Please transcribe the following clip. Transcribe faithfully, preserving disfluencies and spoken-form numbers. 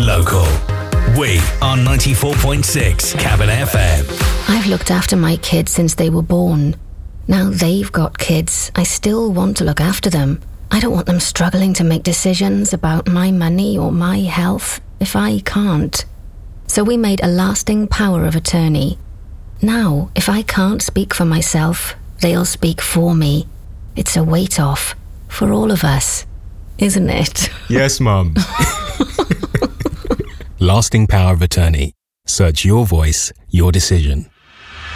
local. We are ninety-four point six Cabin F M. I've looked after my kids since they were born. Now they've got kids, I still want to look after them. I don't want them struggling to make decisions about my money or my health if I can't. So we made a lasting power of attorney. Now, if I can't speak for myself, they'll speak for me. It's a weight off for all of us, isn't it? Yes, Mum. Lasting power of attorney. Search your voice, your decision.